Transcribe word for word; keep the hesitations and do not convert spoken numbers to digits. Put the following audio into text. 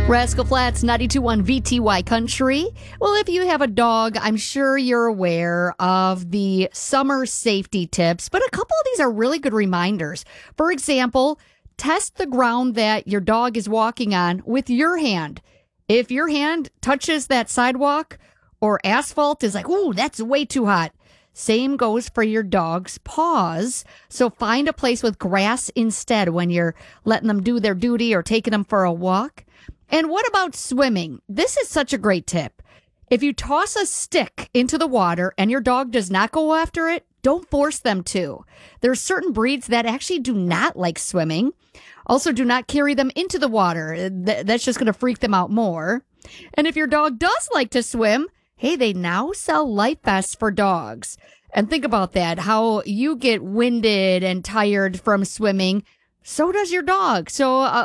Rascal Flats, ninety-two point one V T Y Country. Well, if you have a dog, I'm sure you're aware of the summer safety tips, but a couple of these are really good reminders. For example, test the ground that your dog is walking on with your hand. If your hand touches that sidewalk or asphalt, is like, ooh, that's way too hot. Same goes for your dog's paws. So find a place with grass instead when you're letting them do their duty or taking them for a walk. And what about swimming? This is such a great tip. If you toss a stick into the water and your dog does not go after it, don't force them to. There are certain breeds that actually do not like swimming. Also, do not carry them into the water. Th- that's just going to freak them out more. And if your dog does like to swim, hey, they now sell life vests for dogs. And think about that, how you get winded and tired from swimming. So does your dog. So uh,